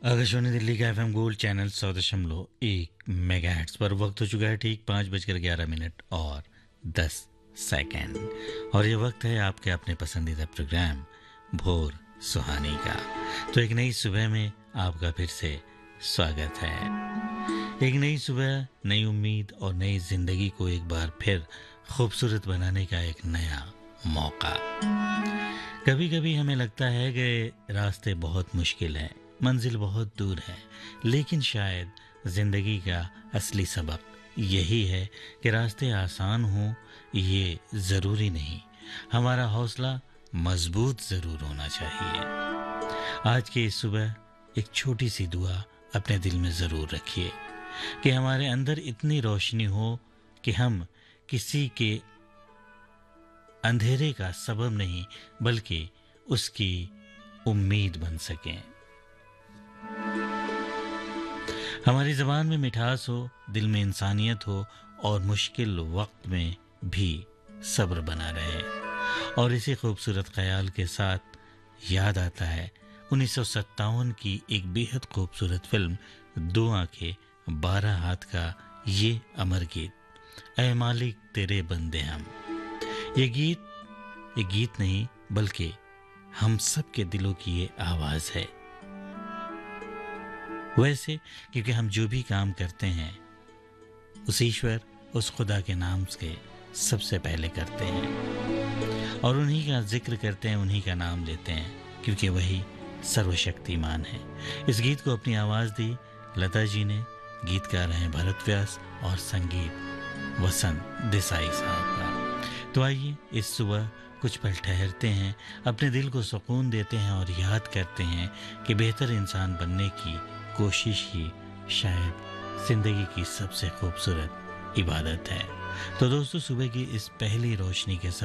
आकाशवाणी दिल्ली का FM gold channel 100.1 megahertz पर वक्त हो चुका है ठीक 5:11 और 10 सेकंड। और ये वक्त है आपके अपने पसंदीदा प्रोग्राम भोर सुहानी का। तो एक नई सुबह में आपका फिर से स्वागत है। एक नई सुबह, नई उम्मीद और नई जिंदगी को एक बार फिर खूबसूरत बनाने का एक नया मौका। कभी कभी हमें लगता है कि रास्ते बहुत मुश्किल हैं, मंजिल बहुत दूर है, लेकिन शायद जिंदगी का असली सबक यही है कि रास्ते आसान हों ये ज़रूरी नहीं, हमारा हौसला मजबूत ज़रूर होना चाहिए। आज की इस सुबह एक छोटी सी दुआ अपने दिल में ज़रूर रखिए कि हमारे अंदर इतनी रोशनी हो कि हम किसी के अंधेरे का सबब नहीं बल्कि उसकी उम्मीद बन सकें। हमारी ज़बान में मिठास हो, दिल में इंसानियत हो और मुश्किल वक्त में भी सब्र बना रहे। और इसी खूबसूरत ख्याल के साथ याद आता है 1957 की एक बेहद खूबसूरत फिल्म दो आंखें 12 हाथ का ये अमर गीत, ऐ मालिक तेरे बंदे हम। ये गीत नहीं बल्कि हम सब के दिलों की ये आवाज़ है। वैसे क्योंकि हम जो भी काम करते हैं उस ईश्वर, उस खुदा के नाम से सबसे पहले करते हैं और उन्हीं का जिक्र करते हैं, उन्हीं का नाम लेते हैं, क्योंकि वही सर्वशक्तिमान है। इस गीत को अपनी आवाज़ दी लता जी ने, गीतकार हैं भरत व्यास और संगीत वसंत देसाई साहब का। तो आइए इस सुबह कुछ पल ठहरते हैं, अपने दिल को सुकून देते हैं और याद करते हैं कि बेहतर इंसान बनने की कोशिश ही शायद जिंदगी की सबसे खूबसूरत इबादत है। तो दोस्तों, सुबह की इस पहली रोशनी के साथ